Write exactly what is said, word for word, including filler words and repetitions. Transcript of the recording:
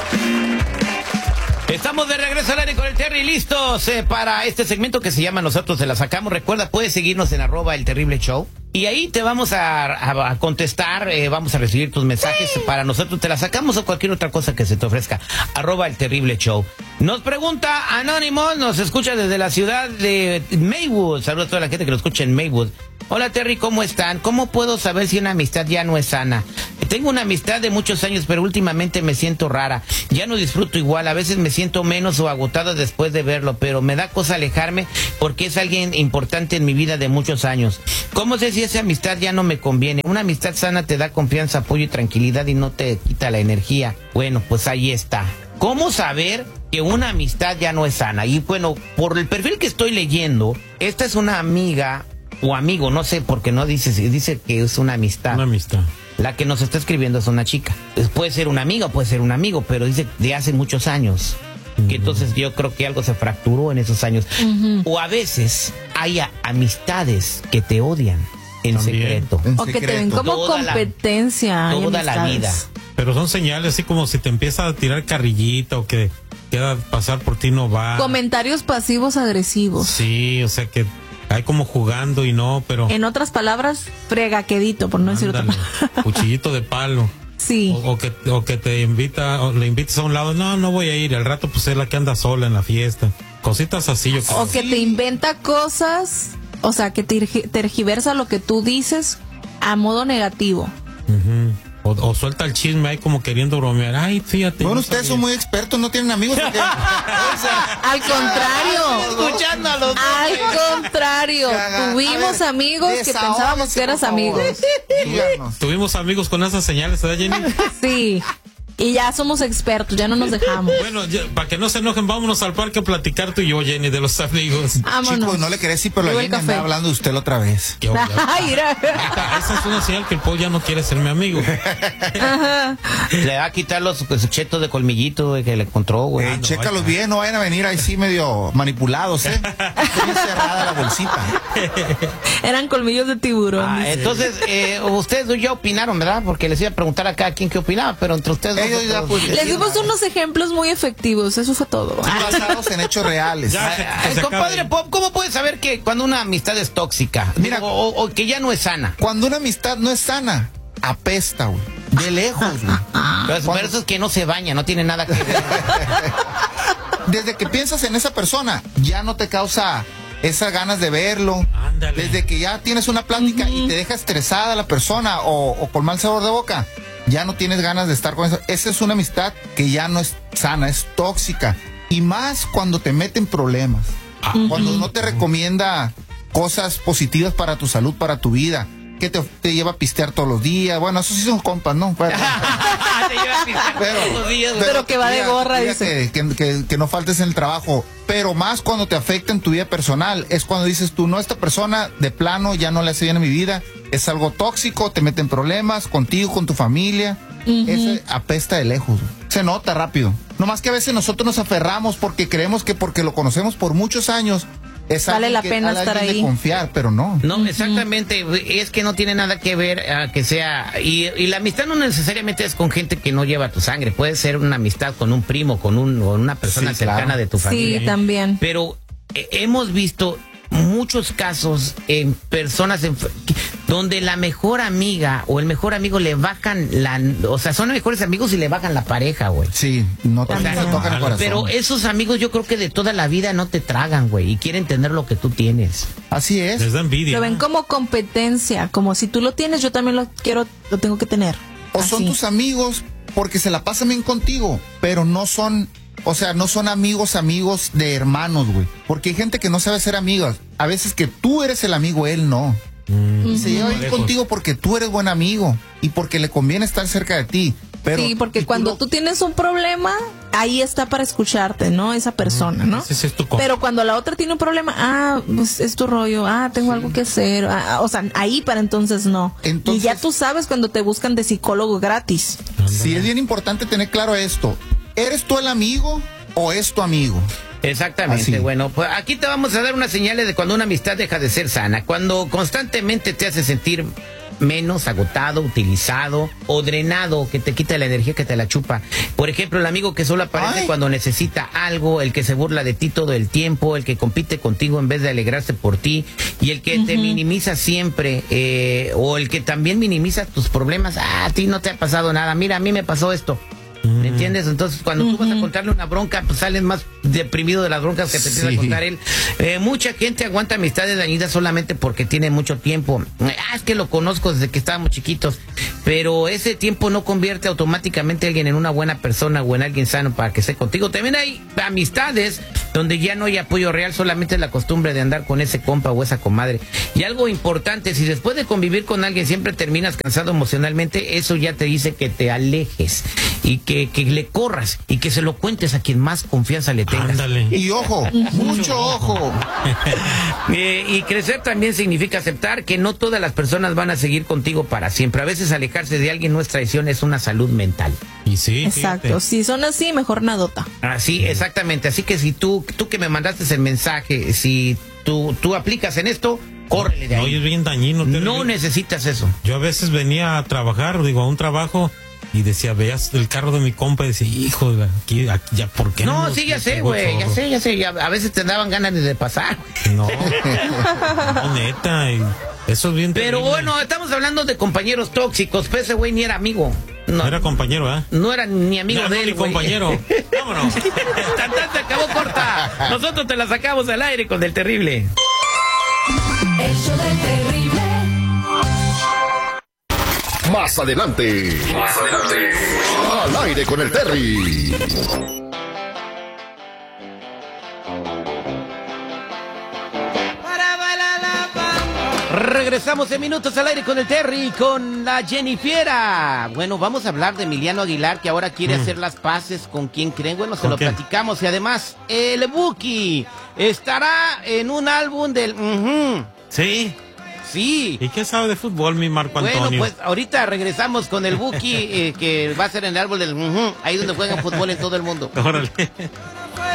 Estamos de regreso al aire con el Terry, listos eh, para este segmento que se llama Nosotros te la sacamos. Recuerda, puedes seguirnos en arroba el terrible show y ahí te vamos a, a, a contestar, eh, vamos a recibir tus mensajes. Sí. Para Nosotros te la sacamos o cualquier otra cosa que se te ofrezca. Arroba el terrible show. Nos pregunta Anónimo, nos escucha desde la ciudad de Maywood. Saludos a toda la gente que nos escucha en Maywood. Hola Terry, ¿cómo están? ¿Cómo puedo saber si una amistad ya no es sana? Tengo una amistad de muchos años, pero últimamente me siento rara. Ya no disfruto igual, a veces me siento menos o agotada después de verlo, pero me da cosa alejarme porque es alguien importante en mi vida de muchos años. ¿Cómo sé si esa amistad ya no me conviene? Una amistad sana te da confianza, apoyo y tranquilidad y no te quita la energía. Bueno, pues ahí está. ¿Cómo saber que una amistad ya no es sana? Y bueno, por el perfil que estoy leyendo, esta es una amiga o amigo, no sé, porque no dice, dice que es una amistad. Una amistad. La que nos está escribiendo es una chica. Puede ser una amiga, puede ser un amigo, pero dice de hace muchos años. Uh-huh. Que entonces yo creo que algo se fracturó en esos años. Uh-huh. O a veces hay a, amistades que te odian en También. secreto. En o secreto. Que te ven como toda competencia. La, toda la vida. Pero son señales así como si te empieza a tirar carrillita o que queda pasar por ti no va. Comentarios pasivos agresivos. Sí, o sea que hay como jugando y no, pero... En otras palabras, fregaquedito, por no decir otra palabra. Cuchillito de palo. Sí. O, o, que, o que te invita, o le invitas a un lado, no, no voy a ir, al rato pues es la que anda sola en la fiesta. Cositas así, yo creo. O que te inventa cosas, o sea, que tergi- tergiversa lo que tú dices a modo negativo. Uh-huh. O, o suelta el chisme ahí como queriendo bromear. Ay, fíjate. Bueno, no ustedes sabía. son muy expertos, no tienen amigos. Porque... o sea, al contrario. Escuchando a los dos. Al contrario. Caga. Tuvimos ver, amigos que pensábamos que eras amigos. Tuvimos amigos con esas señales, ¿verdad, Jenny? Sí. Y ya somos expertos, ya no nos dejamos. Bueno, ya, para que no se enojen, vámonos al parque a platicar tú y yo, Jenny, de los amigos. Vámonos. Chicos, no le querés decir, pero la Jenny anda hablando de usted la otra vez. Yo, ya, esta, esa es una señal que el Paul ya no quiere ser mi amigo. Ajá. Le va a quitar los, los chetos de colmillito que le encontró, güey. Eh, ah, no, chécalos bien, no vayan a venir ahí sí medio manipulados, ¿eh? Estoy cerrada la bolsita. Eran colmillos de tiburón. Ah, entonces, eh, ustedes ya opinaron, ¿verdad? Porque les iba a preguntar acá a quién qué opinaba, pero entre ustedes... Ya, pues, les dimos unos ejemplos muy efectivos, eso fue todo. Basados en hechos reales. Ya, Ay, se compadre Pop, ¿cómo puedes saber que cuando una amistad es tóxica? Mira, Digo, o, o que ya no es sana. Cuando una amistad no es sana, apesta, güey. De lejos, güey. Pero, cuando... pero eso es que no se baña, no tiene nada que ver. Desde que piensas en esa persona, ya no te causa esas ganas de verlo. Ándale. Desde que ya tienes una plática uh-huh. y te deja estresada la persona o, o con mal sabor de boca, ya no tienes ganas de estar con eso. Esa es una amistad que ya no es sana, es tóxica. Y más cuando te meten problemas. Uh-huh. Cuando no te recomienda cosas positivas para tu salud, para tu vida. Que te, te lleva a pistear todos los días. Bueno, eso sí son compas, ¿no? Pero, te lleva a pistear pero, todos los días. Pero, pero que va de gorra, que, dice. Que, que, que no faltes en el trabajo. Pero más cuando te afecta en tu vida personal. Es cuando dices tú, no, esta persona de plano ya no le hace bien a mi vida. Es algo tóxico, te meten problemas contigo, con tu familia. Uh-huh. Ese apesta de lejos. Se nota rápido. Nomás que a veces nosotros nos aferramos porque creemos que porque lo conocemos por muchos años, es vale la que, pena estar ahí. De confiar, pero no. No, exactamente. Es que no tiene nada que ver uh, que sea. Y, y la amistad no necesariamente es con gente que no lleva tu sangre. Puede ser una amistad con un primo, con, un, con una persona sí, cercana claro. de tu familia. Sí, también. Pero eh, hemos visto muchos casos en personas en, donde la mejor amiga o el mejor amigo le bajan la, o sea, son mejores amigos y le bajan la pareja, güey. Sí, no te, o sea, no tocan el corazón. Pero esos amigos yo creo que de toda la vida no te tragan, güey, y quieren tener lo que tú tienes. Así es. Les da envidia. Lo ven como competencia, como si tú lo tienes, yo también lo quiero, lo tengo que tener. O Así. Son tus amigos porque se la pasan bien contigo, pero no son... O sea, no son amigos, amigos de hermanos, güey. Porque hay gente que no sabe ser amigos. A veces que tú eres el amigo, él no. Mm. Y se lleva bien contigo porque tú eres buen amigo y porque le conviene estar cerca de ti. Pero, sí, porque cuando tú, lo... tú tienes un problema, ahí está para escucharte, ¿no? Esa persona, ¿no? Ese es tu Pero cuando la otra tiene un problema, ah, pues es tu rollo, ah, tengo sí. algo que hacer. Ah, o sea, ahí para entonces no. Entonces, y ya tú sabes cuando te buscan de psicólogo gratis. Sí, es bien importante tener claro esto. ¿Eres tú el amigo o es tu amigo? Exactamente, Así. Bueno, pues aquí te vamos a dar unas señales de cuando una amistad deja de ser sana. Cuando constantemente te hace sentir menos agotado, utilizado o drenado, que te quita la energía, que te la chupa. Por ejemplo, el amigo que solo aparece Ay. cuando necesita algo, el que se burla de ti todo el tiempo, el que compite contigo en vez de alegrarse por ti, y el que uh-huh. te minimiza siempre, eh, o el que también minimiza tus problemas. Ah, a ti no te ha pasado nada, mira, a mí me pasó esto. ¿Me entiendes? Entonces, cuando uh-huh. tú vas a contarle una bronca, pues sales más deprimido de las broncas que te sí. empieza a contar él. Eh, mucha gente aguanta amistades dañinas solamente porque tiene mucho tiempo. Ah, es que lo conozco desde que estábamos chiquitos. Pero ese tiempo no convierte automáticamente a alguien en una buena persona o en alguien sano para que esté contigo. También hay amistades donde ya no hay apoyo real, solamente es la costumbre de andar con ese compa o esa comadre. Y algo importante, si después de convivir con alguien siempre terminas cansado emocionalmente, eso ya te dice que te alejes y que, que le corras y que se lo cuentes a quien más confianza le tengas. Ándale. Y ojo, mucho ojo. eh, y crecer también significa aceptar que no todas las personas van a seguir contigo para siempre. A veces alejarse de alguien no es traición, es una salud mental. Y sí, exacto, fíjate. Si son así, mejor nadota. Así, exactamente. Así que si tú, tú que me mandaste el mensaje, si tú, tú aplicas en esto, córrele de ahí. No, es bien dañino. No necesitas eso. Yo a veces venía a trabajar, digo, a un trabajo, y decía, veas el carro de mi compa, y decía, hijo, aquí, aquí ya, ¿por qué no? No, sí, ya sé, güey, ya sé, ya sé. Ya, a veces te daban ganas de pasar. No, no, neta, y eso es bien Pero terrible. bueno, estamos hablando de compañeros tóxicos, pero ese güey ni era amigo. No, no era compañero, ¿eh? No era ni amigo no, de no, él, ni compañero. Vámonos. Tan, tan, se acabó corta. Nosotros te la sacamos al aire con El Terrible. El show del Terrible. Más adelante. Más adelante. Al aire con el Terry. Regresamos en minutos al aire con el Terry, con la Jennifiera. Bueno, vamos a hablar de Emiliano Aguilar, que ahora quiere mm. hacer las paces con quien creen. Bueno, se lo quién? platicamos. Y además, el Buki estará en un álbum del... Uh-huh. Sí. Sí. ¿Y qué sabe de fútbol, mi Marco Antonio? Bueno, pues ahorita regresamos con el Buki, eh, que va a ser en el árbol del... Uh-huh, ahí donde juegan fútbol en todo el mundo. Órale.